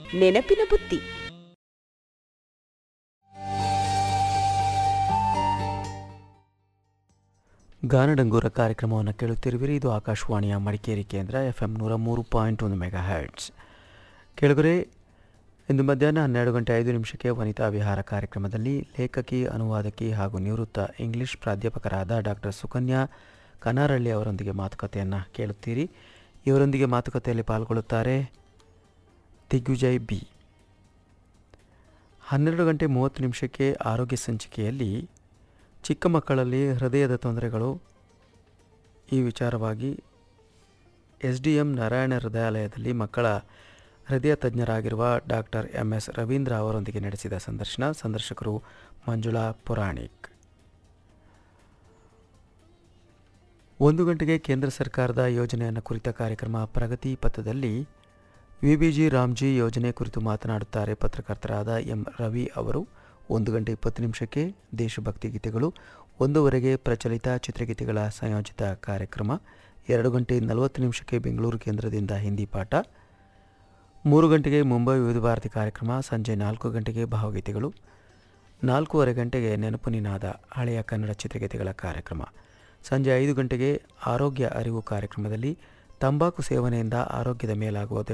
ನೆನಪಿನ ಬುತ್ತಿ. ಗಾನಡಂಗೂರ ಕಾರ್ಯಕ್ರಮವನ್ನು ಕೇಳುತ್ತಿರುವಿರಿ. ಇದು ಆಕಾಶವಾಣಿಯ ಮಡಿಕೇರಿ ಕೇಂದ್ರ FM 103.1 ಮೆಗಾಹರ್ಟ್ಸ್. ಕೆಳಗರೆ ಇಂದು ಮಧ್ಯಾಹ್ನ 12:05 ವನಿತಾ ವಿಹಾರ ಕಾರ್ಯಕ್ರಮದಲ್ಲಿ ಲೇಖಕಿ, ಅನುವಾದಕಿ ಹಾಗೂ ನಿವೃತ್ತ ಇಂಗ್ಲಿಷ್ ಪ್ರಾಧ್ಯಾಪಕರಾದ ಡಾಕ್ಟರ್ ಸುಕನ್ಯಾ ಕನಾರಳ್ಳಿ ಅವರೊಂದಿಗೆ ಮಾತುಕತೆಯನ್ನು ಕೇಳುತ್ತೀರಿ. ಇವರೊಂದಿಗೆ ಮಾತುಕತೆಯಲ್ಲಿ ಪಾಲ್ಗೊಳ್ಳುತ್ತಾರೆ ದಿಗ್ವಿಜಯ್ ಬಿ. 12:30 ಆರೋಗ್ಯ ಸಂಚಿಕೆಯಲ್ಲಿ ಚಿಕ್ಕ ಮಕ್ಕಳಲ್ಲಿ ಹೃದಯದ ತೊಂದರೆಗಳು ಈ ವಿಚಾರವಾಗಿ SDM ನಾರಾಯಣ ಹೃದಯಾಲಯದಲ್ಲಿ ಮಕ್ಕಳ ಹೃದಯ ತಜ್ಞರಾಗಿರುವ ಡಾಕ್ಟರ್ MS ರವೀಂದ್ರ ಅವರೊಂದಿಗೆ ನಡೆಸಿದ ಸಂದರ್ಶನ. ಸಂದರ್ಶಕರು ಮಂಜುಳಾ ಪುರಾಣಿಕ್. 1 ಕೇಂದ್ರ ಸರ್ಕಾರದ ಯೋಜನೆಯನ್ನು ಕುರಿತ ಕಾರ್ಯಕ್ರಮ ಪ್ರಗತಿ ಪಥದಲ್ಲಿ VBG ರಾಮ್ಜಿ ಯೋಜನೆ ಕುರಿತು ಮಾತನಾಡುತ್ತಾರೆ ಪತ್ರಕರ್ತರಾದ M ರವಿ ಅವರು. 1:20 ದೇಶಭಕ್ತಿ ಗೀತೆಗಳು, 1:15 ಪ್ರಚಲಿತ ಚಿತ್ರಗೀತೆಗಳ ಸಂಯೋಜಿತ ಕಾರ್ಯಕ್ರಮ, 2:40 ಬೆಂಗಳೂರು ಕೇಂದ್ರದಿಂದ ಹಿಂದಿ ಪಾಠ, 3 ಮುಂಬೈ ವಿವಿಧ ಭಾರತಿ ಕಾರ್ಯಕ್ರಮ, ಸಂಜೆ 4 ಭಾವಗೀತೆಗಳು, 4:15 ನೆನಪು ನಿನಾದ ಹಳೆಯ ಕನ್ನಡ ಚಿತ್ರಗೀತೆಗಳ ಕಾರ್ಯಕ್ರಮ, ಸಂಜೆ 5 ಆರೋಗ್ಯ ಅರಿವು ಕಾರ್ಯಕ್ರಮದಲ್ಲಿ ತಂಬಾಕು ಸೇವನೆಯಿಂದ ಆರೋಗ್ಯದ ಮೇಲಾಗುವ